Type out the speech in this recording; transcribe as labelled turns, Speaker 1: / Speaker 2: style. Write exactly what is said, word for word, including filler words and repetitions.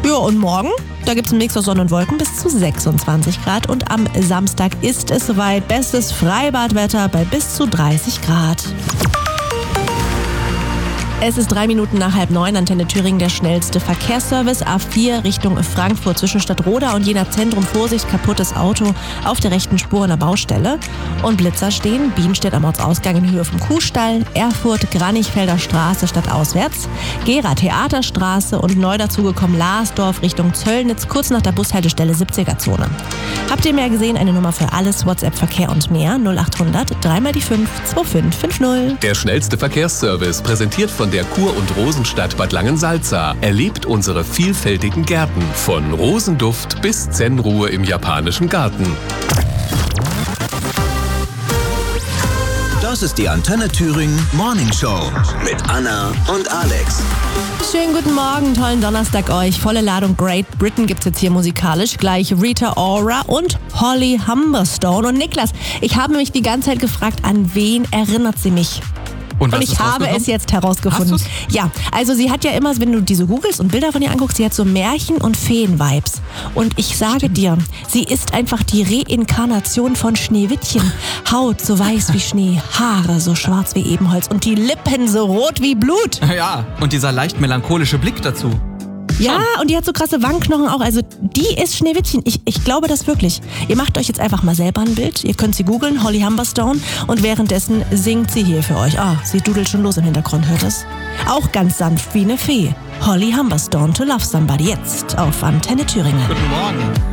Speaker 1: Ja, und morgen, da gibt es einen Mix aus Sonne und Wolken bis zu sechsundzwanzig Grad. Und am Samstag ist es soweit. Bestes Freibadwetter bei bis zu dreißig Grad. Es ist drei Minuten nach halb neun, Antenne Thüringen, der schnellste Verkehrsservice. A vier Richtung Frankfurt zwischen Stadtroda und Jena Zentrum. Vorsicht, kaputtes Auto auf der rechten Spur an der Baustelle. Und Blitzer stehen, Bienstedt am Ortsausgang in Höhe vom Kuhstall, Erfurt, Granichfelder Straße stadtauswärts, Gera Theaterstraße und neu dazugekommen Larsdorf Richtung Zöllnitz, kurz nach der Bushaltestelle siebziger Zone. Habt ihr mehr gesehen? Eine Nummer für alles, WhatsApp, Verkehr und mehr, null acht hundert drei mal die fünf zwei fünf fünf null.
Speaker 2: Der schnellste Verkehrsservice, präsentiert von der Kur- und Rosenstadt Bad Langensalza. Erlebt unsere vielfältigen Gärten, von Rosenduft bis Zen-Ruhe im japanischen Garten.
Speaker 3: Das ist die Antenne Thüringen Morning Show mit Anna und Alex.
Speaker 1: Schönen guten Morgen, tollen Donnerstag euch. Volle Ladung Great Britain gibt's jetzt hier musikalisch. Gleich Rita Ora und Holly Humberstone. Und Niklas, ich habe mich die ganze Zeit gefragt, an wen erinnert sie mich?
Speaker 4: Und,
Speaker 1: und ich habe es jetzt herausgefunden. Ja, also sie hat ja immer, wenn du diese googelst und Bilder von ihr anguckst, sie hat so Märchen- und Feen-Vibes. Und ich sage Stimmt. dir, sie ist einfach die Reinkarnation von Schneewittchen. Haut so weiß wie Schnee, Haare so schwarz wie Ebenholz und die Lippen so rot wie Blut.
Speaker 4: Ja, und dieser leicht melancholische Blick dazu.
Speaker 1: Ja, und die hat so krasse Wangenknochen auch. Also die ist Schneewittchen. Ich, ich glaube das wirklich. Ihr macht euch jetzt einfach mal selber ein Bild. Ihr könnt sie googeln, Holly Humberstone. Und währenddessen singt sie hier für euch. Ah, sie dudelt schon los im Hintergrund, hört es? Auch ganz sanft wie eine Fee. Holly Humberstone, To Love Somebody, jetzt auf Antenne Thüringen.
Speaker 4: Guten Morgen.